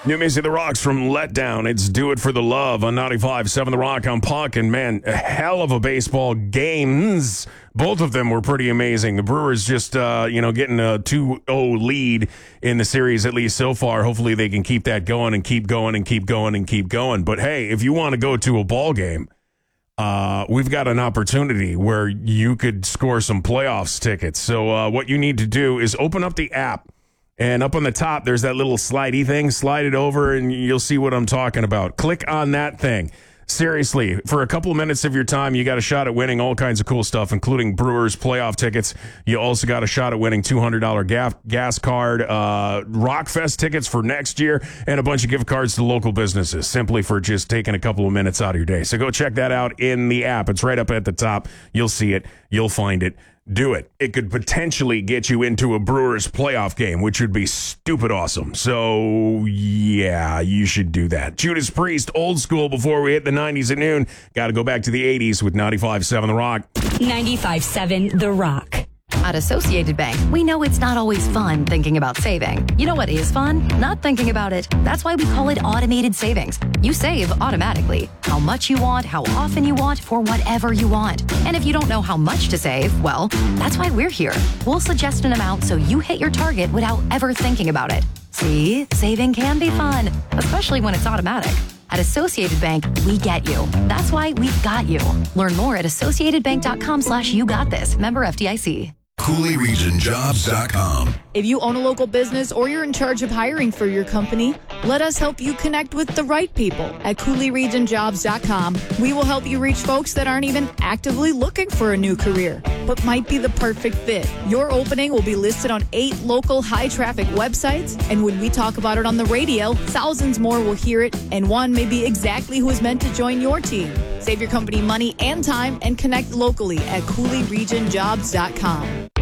New music, The Rocks from Letdown. It's Do It for the Love on 95.7 The Rock. I'm Puck, and man, a hell of a baseball games. Both of them were pretty amazing. The Brewers just, getting a 2-0 lead in the series, at least so far. Hopefully they can keep that going and keep going and keep going and keep going. But hey, if you want to go to a ball game, we've got an opportunity where you could score some playoffs tickets. So what you need to do is open up the app. And up on the top, there's that little slidey thing. Slide it over, and you'll see what I'm talking about. Click on that thing. Seriously, for a couple of minutes of your time, you got a shot at winning all kinds of cool stuff, including Brewers playoff tickets. You also got a shot at winning $200 gas card, Rockfest tickets for next year, and a bunch of gift cards to local businesses, simply for just taking a couple of minutes out of your day. So go check that out in the app. It's right up at the top. You'll see it. You'll find it. Do it. It could potentially get you into a Brewers playoff game, which would be stupid awesome. So, yeah, you should do that. Judas Priest, Old School, before we hit the 90s at noon. Got to go back to the 80s with 95.7 The Rock. 95.7 The Rock. At Associated Bank, we know it's not always fun thinking about saving. You know what is fun? Not thinking about it. That's why we call it automated savings. You save automatically. How much you want, how often you want, for whatever you want. And if you don't know how much to save, well, that's why we're here. We'll suggest an amount so you hit your target without ever thinking about it. See, saving can be fun, especially when it's automatic. At Associated Bank, we get you. That's why we've got you. Learn more at associatedbank.com/YouGotThis. Member FDIC. CooleyRegionJobs.com. If you own a local business or you're in charge of hiring for your company, let us help you connect with the right people at CooleyRegionJobs.com. We will help you reach folks that aren't even actively looking for a new career, but might be the perfect fit. Your opening will be listed on 8 local high-traffic websites, and when we talk about it on the radio, thousands more will hear it, and one may be exactly who is meant to join your team. Save your company money and time and connect locally at CooleyRegionJobs.com.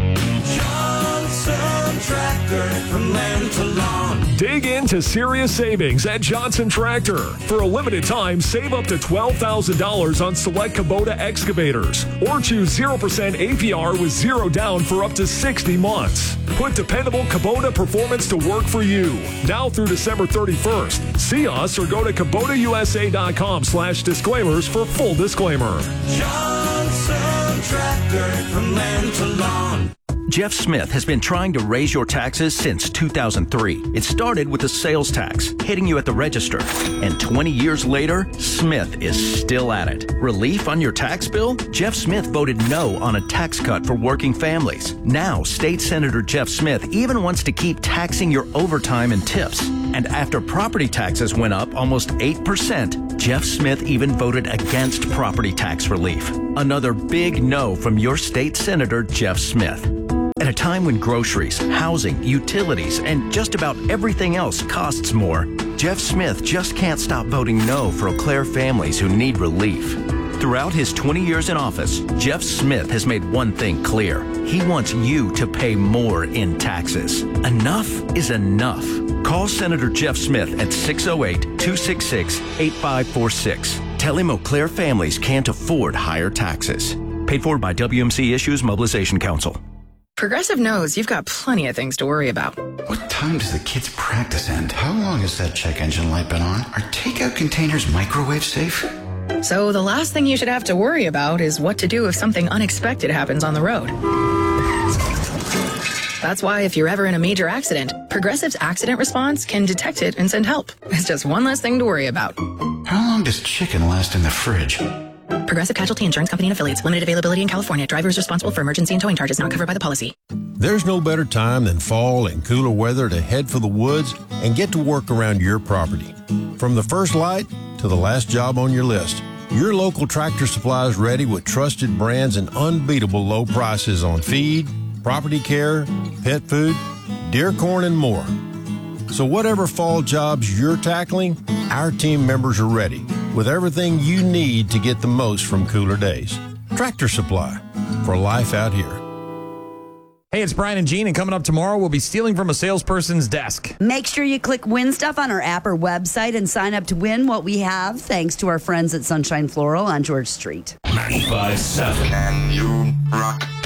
Johnson Tractor, from land to lawn. Dig into serious savings at Johnson Tractor. For a limited time, save up to $12,000 on select Kubota excavators, or choose 0% APR with 0 down for up to 60 months. Put dependable Kubota performance to work for you. Now through December 31st. See us or go to KubotaUSA.com/disclaimers for full disclaimer. Johnson Tractor, from land to lawn. Jeff Smith has been trying to raise your taxes since 2003. It started with the sales tax, hitting you at the register. And 20 years later, Smith is still at it. Relief on your tax bill? Jeff Smith voted no on a tax cut for working families. Now, State Senator Jeff Smith even wants to keep taxing your overtime and tips. And after property taxes went up almost 8%, Jeff Smith even voted against property tax relief. Another big no from your state senator, Jeff Smith. At a time when groceries, housing, utilities, and just about everything else costs more, Jeff Smith just can't stop voting no for Eau Claire families who need relief. Throughout his 20 years in office, Jeff Smith has made one thing clear. He wants you to pay more in taxes. Enough is enough. Call Senator Jeff Smith at 608-266-8546. Tell him Eau Claire families can't afford higher taxes. Paid for by WMC Issues Mobilization Council. Progressive knows you've got plenty of things to worry about. What time does the kids' practice end? How long has that check engine light been on? Are takeout containers microwave safe? So the last thing you should have to worry about is what to do if something unexpected happens on the road. That's why if you're ever in a major accident, Progressive's accident response can detect it and send help. It's just one less thing to worry about. How long does chicken last in the fridge? Progressive Casualty Insurance Company and Affiliates. Limited availability in California. Driver is responsible for emergency and towing charges not covered by the policy. There's no better time than fall and cooler weather to head for the woods and get to work around your property. From the first light to the last job on your list, your local Tractor Supply is ready with trusted brands and unbeatable low prices on feed, property care, pet food, deer corn, and more. So whatever fall jobs you're tackling, our team members are ready with everything you need to get the most from cooler days. Tractor Supply, for life out here. Hey, it's Brian and Gene, and coming up tomorrow, we'll be stealing from a salesperson's desk. Make sure you click Win Stuff on our app or website and sign up to win what we have, thanks to our friends at Sunshine Floral on George Street. 95.7 and you rock.